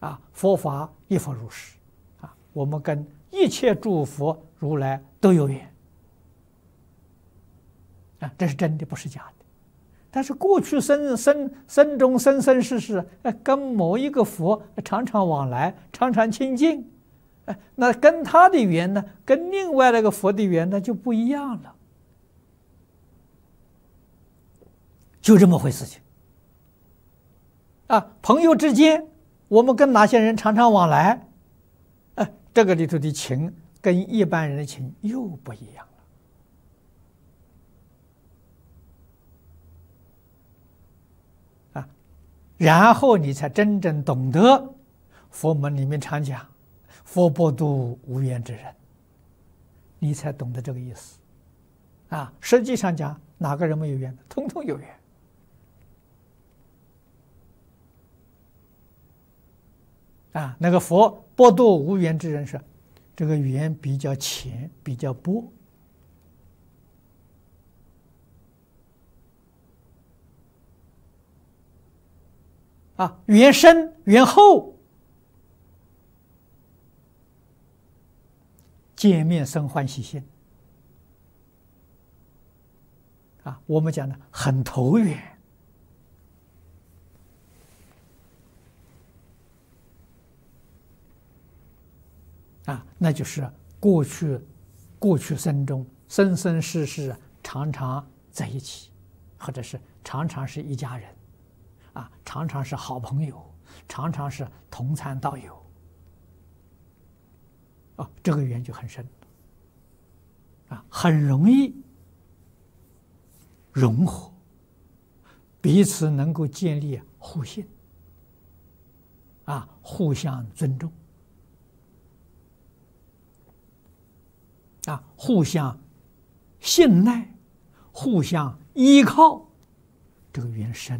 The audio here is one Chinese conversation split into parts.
佛法一佛如是，我们跟一切诸佛如来都有缘，这是真的，不是假的。但是过去生中生生世世，跟某一个佛常常往来，常常亲近，那跟他的缘呢，跟另外那个佛的缘呢就不一样了，就这么回事情。朋友之间，我们跟哪些人常常往来，这个里头的情跟一般人的情又不一样了。然后你才真正懂得佛门里面常讲佛不度无缘之人，你才懂得这个意思。实际上讲，哪个人没有缘？通通有缘。那个佛不度无缘之人是这个缘比较浅，比较薄。缘深缘厚，见面生欢喜心。我们讲的很投缘。那就是过去生中生生世世常常在一起，或者是常常是一家人，常常是好朋友，常常是同参道友，这个缘就很深，很容易融合，彼此能够建立互信，互相尊重。互相信赖，互相依靠，这个缘深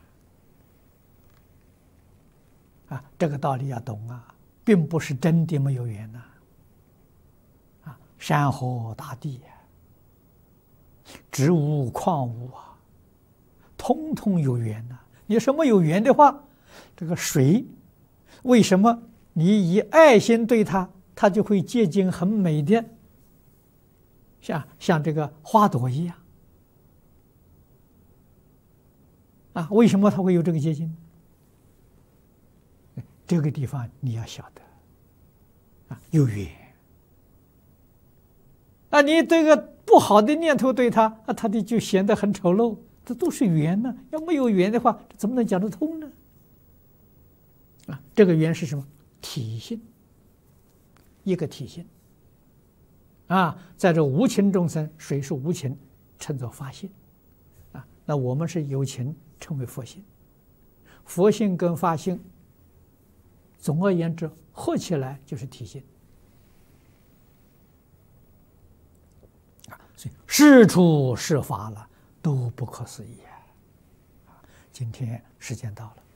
这个道理要懂并不是真的没有缘山河大地植物矿物通通有缘你什么有缘的话，这个水为什么你以爱心对它，它就会结晶很美的。像这个花朵一样为什么它会有这个结晶？这个地方你要晓得有缘你这个不好的念头对它它的就显得很丑陋，这都是缘呢。要没有缘的话，怎么能讲得通呢？这个缘是什么？体性，一个体性。在这无情众生，谁是无情，称作法性那我们是有情，称为佛性。佛性跟法性，总而言之，合起来就是体性所以是处是法了，都不可思议今天时间到了。